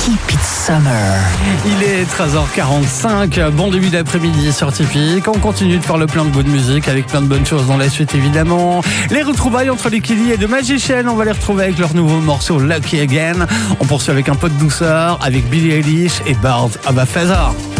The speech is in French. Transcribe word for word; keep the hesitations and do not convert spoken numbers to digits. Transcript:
Keep It Summer. Il est treize heures quarante-cinq, bon début d'après-midi sur Typique. On continue de faire le plein de bonne musique avec plein de bonnes choses dans la suite évidemment. Les retrouvailles entre les Kelly et The Magician, on va les retrouver avec leur nouveau morceau Lucky Again. On poursuit avec un peu de douceur avec Billie Eilish et Birds of a Feather.